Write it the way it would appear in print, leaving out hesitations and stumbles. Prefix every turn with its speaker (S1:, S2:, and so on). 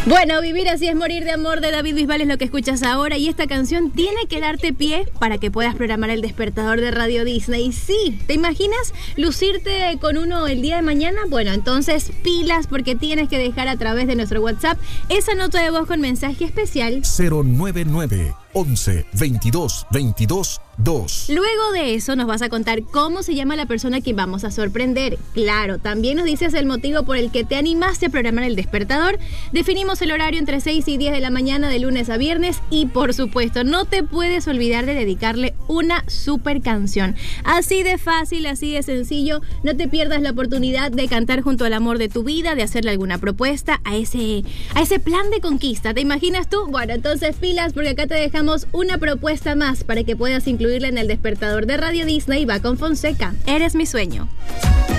S1: Bueno, Vivir así es morir de amor de David Bisbal es lo que escuchas ahora, y esta canción tiene que darte pie para que puedas programar el despertador de Radio Disney. Sí, ¿te imaginas lucirte con uno el día de mañana? Bueno, entonces pilas, porque tienes que dejar a través de nuestro WhatsApp esa nota de voz con mensaje especial
S2: 099 11 22 22 2.
S1: Luego de eso nos vas a contar cómo se llama la persona a quien vamos a sorprender. Claro, también nos dices el motivo por el que te animaste a programar el despertador. Definimos el horario entre 6 y 10 de la mañana de lunes a viernes y, por supuesto, no te puedes olvidar de dedicarle una super canción. Así de fácil, así de sencillo. No te pierdas la oportunidad de cantar junto al amor de tu vida, de hacerle alguna propuesta a ese plan de conquista. ¿Te imaginas tú? Bueno, entonces pilas, porque acá te dejamos una propuesta más para que puedas incluirla en el despertador de Radio Disney. Va con Fonseca. Eres mi sueño.